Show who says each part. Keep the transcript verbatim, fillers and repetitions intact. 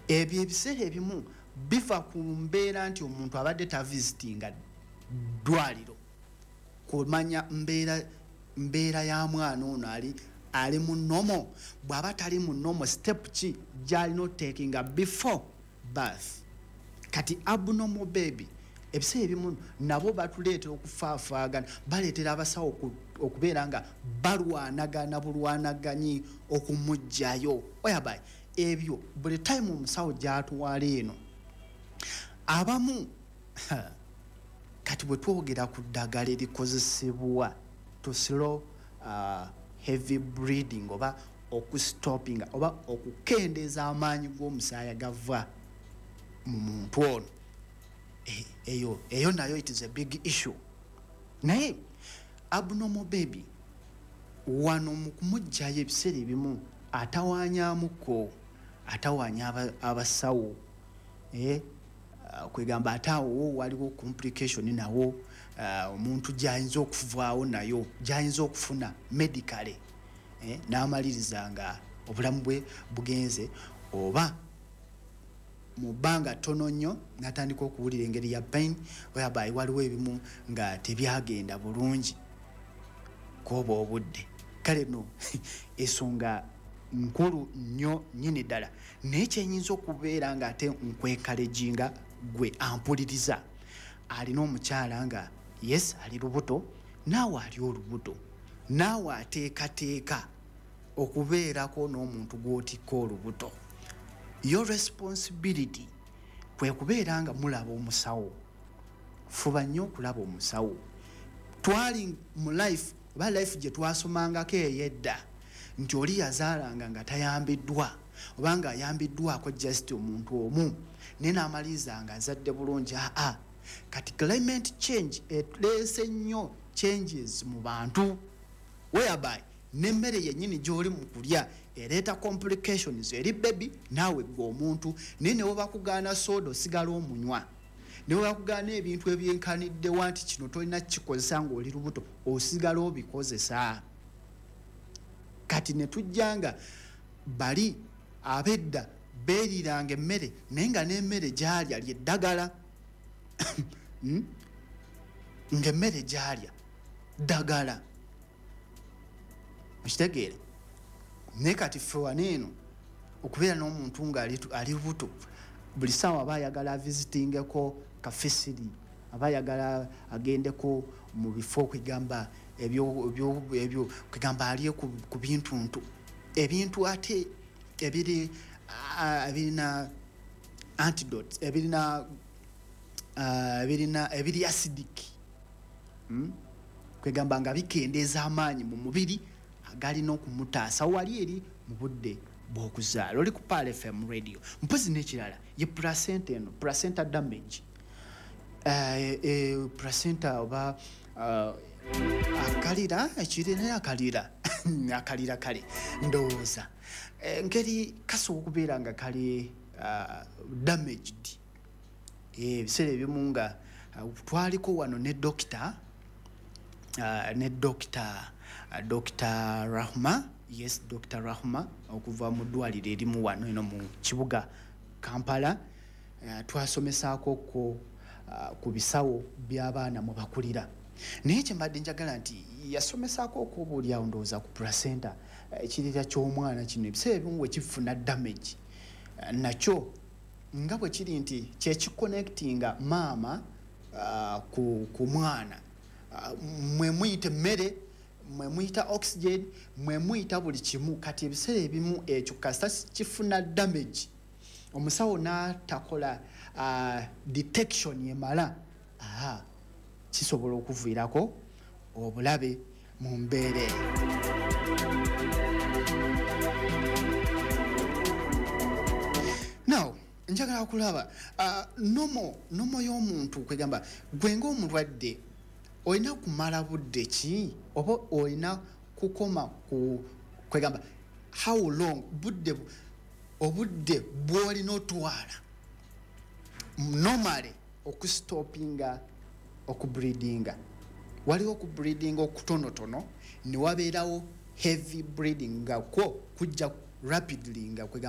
Speaker 1: ebyo ebiseera ebimu biva ku mbeera nti omuntu abadde ta visitinga ddwaliro kumanya mbeera mbeera ya mwana ono ali ali mu nomo bw'aba tali mu nomo step ki gy'alina otekinga before birth. Kati abnormal baby ebiseera ebimu nabo batuleetera okufaafaagana baleetera abasawo okubeera nga balwanagana bulwanaganyi okumugjayo oyabaye ebyo buli time omusawo gy'atwala eno abamu kati bwe twogera ku ddagala erikozesebwa to slow uh, heavy bleeding oba okustoppinga oba okukendeeza amaanyi g'omusaayi gava mu muntu ono eyo eyo nayo it is a big issue. Naye abnormal baby wano mu kumugjayo ebiseera ebimu atawaanyaamuko atawaanya abasawo eh uh, kwegamba ataawo waliwo complication nawo omuntu uh, gyayinza okuvaawo nayo gyayinza okufuna medically eh n'amaliriza nga obulamu bwe bugenze oba mu bbanga ttono nnyo n'atandika okuwulira engeri ya pain whereby waliwo ebimu nga tebyagenda bulungi kooba obudde kale no esonga nkulu nnyo nnyini ddala naye kyenyinza okubeera nga ate nkwekalejinga gwe ampuliriza alina omukyala nga yes ali lubuto naawe ali olubuto naawe ateekateeka okubeerako n'omuntu gw'otikka olubuto. Your responsibility kwe kubeera nga mulaba omusawo. Fuba nnyo okulaba omusawo. Twali mu life oba life gye twasomangako eyedda nti oli yazaalanga nga tayambiddwa oba nga ayambiddwako just omuntu omu naye n'amaliriza nga azadde bulungi. Aa kati climate change etuleese nnyo changes mu bantu whereby n'emmere yennyini gy'oli mu kulya ereeta complications eri baby naawe gwe omuntu naye ne bwe bakugaana soda osigala omunywa ne bwe bakugaana ebintu ebyenkaniddewa nti kino tolina kikozesa ng'oli lubuto osigala obikozesa. Kati ne tujjanga bali abedda beeriranga emmere naye nga n'emmere gy'alya lyeddagala hmm? ng'emmere gy'alya ddagala mukitegeere. Naye kati ffe waneeno okubeera n'omuntu ng'ali lubuto buli ssaawa aba ayagala avisitingeko kafisiri aba ayagala agendeko mu bifo okwegamba ebyo kwegamba alye ku bintuntu ebintu ate ebiri ebirina antidote ebirina ebirina ebiri acidic hmm? kwegamba nga bikendeeza amaanyi mu mubiri agalina okumutaasa wali eri mu budde bw'okuzaala. Oli ku Pal F M radio mpozi n'ekirala ye placenta eno placenta damage uh, placenta oba uh, akalira ekirina akalira akalira kale ndowooza engeri kasobola okubeera nga kali uh, damaged ebiseera ebimu nga uh, twaliko wano ne doctor uh, ne doctor uh, Doctor Rahma yes Doctor Rahma okuva mu ddwaliro erimu wano eno mu kibuga Kampala uh, twasomesaako ko uh, ku bisawo by'abaana mu bakulira naye kyembadde njagala nti yasomesaako okubuulyawo ndowooza ku placenta ekirira uh, ky'omwana kino ebiseera ebimu we kifuna damage uh, nakyo nga bwe kiri nti kyekiconnectinga maama uh, ku, ku mwana uh, mwe muyita emmere mwe muyita oxygen mwe muyita buli kimu. Kati ebiseera ebimu ekyo kasita kifuna damage omusawo n'atakola uh, detection emala aha kisobola okuviirako obulabe mu mbeera eyo. Now njagala okulaba uh, nomo nomo y'omuntu kwegamba gwe ng'omulwadde olina kumala budde ki oba olina kukoma ku kwegamba how long budde obudde bw'olina otwala normally okustopinga okubreedinga. Waliwo okubreedinga okutonotono ne wabeerawo heavy breeding nga kwo kujja rapidly nga kwegamba